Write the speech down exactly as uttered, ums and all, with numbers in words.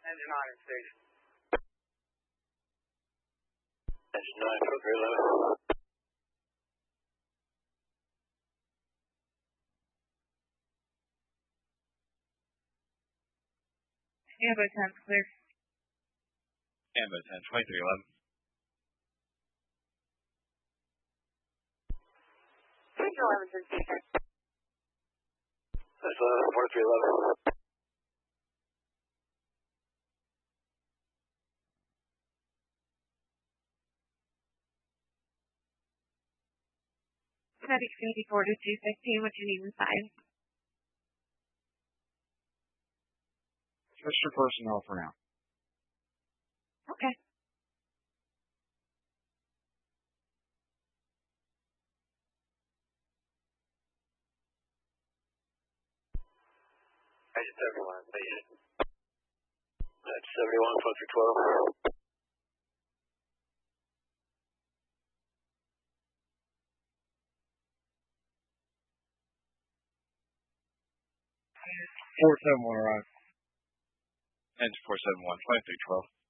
Engine on in station. Engine nine, four three eleven. Ambo ten, clear. Ambo ten, twenty-three eleven. Station eleven, station. That's eleven, four three eleven. Static fifty-four to two fifteen, what you need inside? Just your personnel for now. Okay. Engine seventy-one, station. That's seventy-one, four three twelve. four seven one, right. Engine four seven one, twenty-three twelve.